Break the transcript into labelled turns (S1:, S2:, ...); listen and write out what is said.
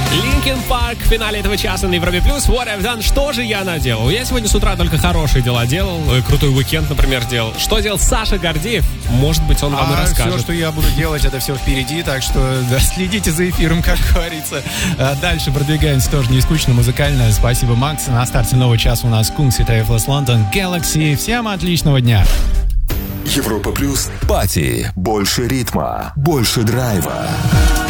S1: Linkin Park в финале этого часа на Европе Плюс. What I've done. Что же я наделал? Я сегодня с утра только хорошие дела делал. Крутой уикенд, например, делал. Что делал Саша Гордеев? Может быть, он вам и расскажет.
S2: Все, что я буду делать, это все впереди. Так что да, следите за эфиром, как говорится. Дальше продвигаемся тоже не скучно, музыкально. Спасибо, Макс. На старте нового часа у нас Kungs и TFLS London, Galaxy. Всем отличного дня.
S3: Европа Плюс. Пати. Больше ритма. Больше драйва.